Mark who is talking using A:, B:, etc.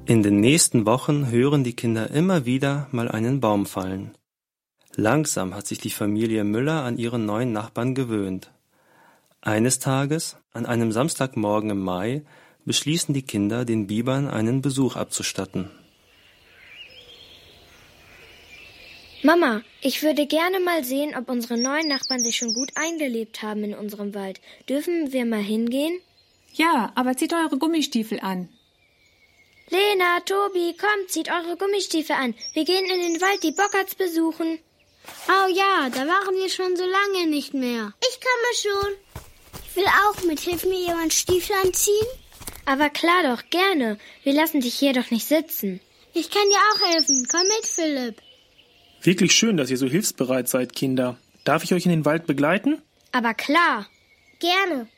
A: In den nächsten Wochen hören die Kinder immer wieder mal einen Baum fallen. Langsam hat sich die Familie Müller an ihren neuen Nachbarn gewöhnt. Eines Tages, an einem Samstagmorgen im Mai, beschließen die Kinder, den Bibern einen Besuch abzustatten.
B: Mama, ich würde gerne mal sehen, ob unsere neuen Nachbarn sich schon gut eingelebt haben in unserem Wald. Dürfen wir mal hingehen?
C: Ja, aber zieht eure Gummistiefel an.
B: Lena, Tobi, kommt, zieht eure Gummistiefel an. Wir gehen in den Wald die Bockerts besuchen.
D: Oh ja, da waren wir schon so lange nicht mehr.
E: Ich komme schon. Ich will auch mit. Hilf mir jemand Stiefel anziehen?
B: Aber klar doch, gerne. Wir lassen dich hier doch nicht sitzen.
D: Ich kann dir auch helfen. Komm mit, Philipp.
F: Wirklich schön, dass ihr so hilfsbereit seid, Kinder. Darf ich euch in den Wald begleiten?
B: Aber klar.
E: Gerne.